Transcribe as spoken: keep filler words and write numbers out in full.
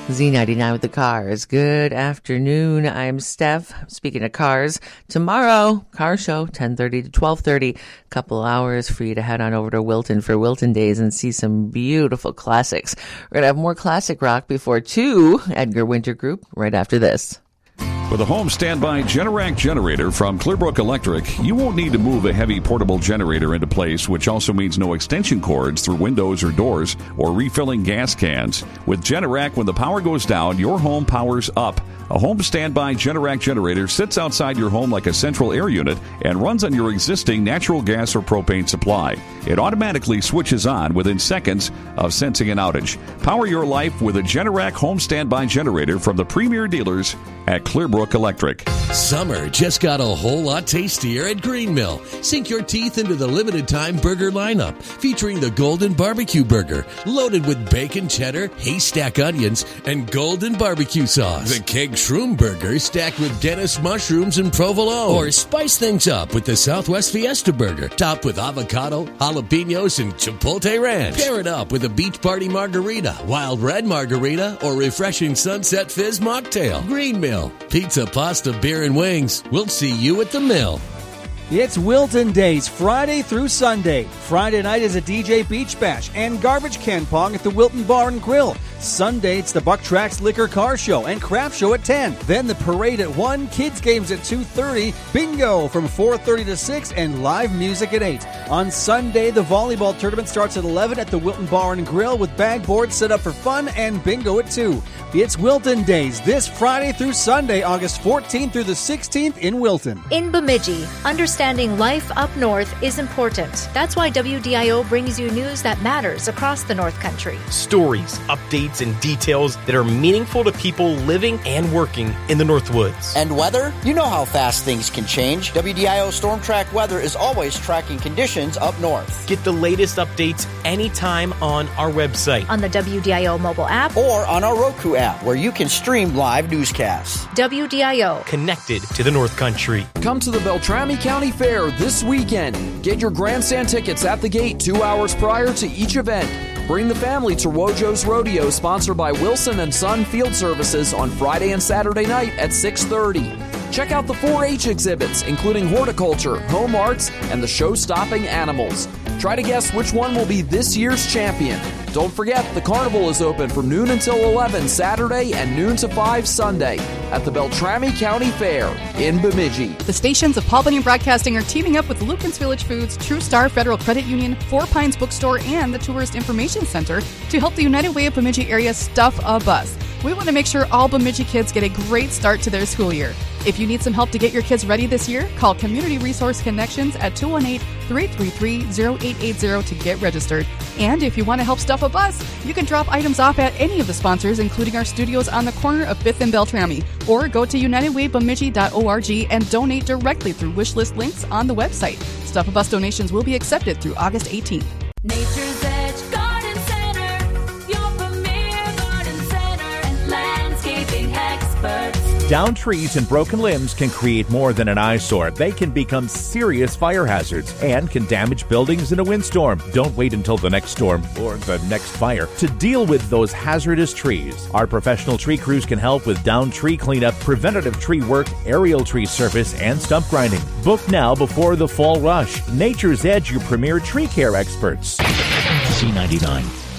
Z ninety-nine with the cars. Good afternoon. I'm Steph. Speaking of cars, tomorrow, car show, ten thirty to twelve thirty. Couple hours for you to head on over to Wilton for Wilton Days and see some beautiful classics. We're going to have more classic rock before two. Edgar Winter Group right after this. With a home standby Generac generator from Clearbrook Electric, you won't need to move a heavy portable generator into place, which also means no extension cords through windows or doors or refilling gas cans. With Generac, when the power goes down, your home powers up. A home standby Generac generator sits outside your home like a central air unit and runs on your existing natural gas or propane supply. It automatically switches on within seconds of sensing an outage. Power your life with a Generac home standby generator from the premier dealers at Clearbrook Electric. Summer just got a whole lot tastier at Green Mill. Sink your teeth into the limited time burger lineup featuring the Golden Barbecue Burger, loaded with bacon, cheddar, haystack onions, and golden barbecue sauce. The Keg Shroom Burger stacked with Dennis mushrooms and provolone. Or spice things up with the Southwest Fiesta Burger, topped with avocado, jalapenos, and chipotle ranch. Pair it up with a beach party margarita, wild red margarita, or refreshing sunset fizz mocktail. Green Mill. Pizza, pasta, beer, and wings. We'll see you at the Mill. It's Wilton Days, Friday through Sunday. Friday night is a D J Beach Bash and garbage can pong at the Wilton Bar and Grill. Sunday, it's the Buck Tracks Liquor Car Show and Craft Show at ten. Then the parade at one, kids games at two thirty, bingo from four thirty to six, and live music at eight. On Sunday, the volleyball tournament starts at eleven at the Wilton Bar and Grill with bag boards set up for fun and bingo at two. It's Wilton Days this Friday through Sunday, August fourteenth through the sixteenth in Wilton. In Bemidji, understanding life up north is important. That's why W D I O brings you news that matters across the North Country. Stories, updates, and details that are meaningful to people living and working in the North Woods. And weather? You know how fast things can change. W D I O Storm Track Weather is always tracking conditions up north. Get the latest updates anytime on our website, on the W D I O mobile app, or on our Roku app, where you can stream live newscasts. W D I O. Connected to the North Country. Come to the Beltrami County Fair this weekend. Get your grandstand tickets at the gate two hours prior to each event. Bring the family to Wojo's Rodeo, sponsored by Wilson and Son Field Services, on Friday and Saturday night at six thirty. Check out the four H exhibits, including horticulture, home arts, and the show-stopping animals. Try to guess which one will be this year's champion. Don't forget, the carnival is open from noon until eleven Saturday and noon to five Sunday at the Beltrami County Fair in Bemidji. The stations of Paul Bunyan Broadcasting are teaming up with Lucan's Village Foods, True Star Federal Credit Union, Four Pines Bookstore, and the Tourist Information Center to help the United Way of Bemidji area stuff a bus. We want to make sure all Bemidji kids get a great start to their school year. If you need some help to get your kids ready this year, call Community Resource Connections at two one eight, three three three, zero eight eight zero to get registered. And if you want to help stuff a bus, you can drop items off at any of the sponsors, including our studios on the corner of fifth and Beltrami, or go to united way bemidji dot org and donate directly through wish list links on the website. Stuff a Bus donations will be accepted through August eighteenth. Nature's Edge Garden Center, your premier garden center and landscaping experts. Downed trees and broken limbs can create more than an eyesore. They can become serious fire hazards and can damage buildings in a windstorm. Don't wait until the next storm or the next fire to deal with those hazardous trees. Our professional tree crews can help with downed tree cleanup, preventative tree work, aerial tree service, and stump grinding. Book now before the fall rush. Nature's Edge, your premier tree care experts. Z ninety-nine.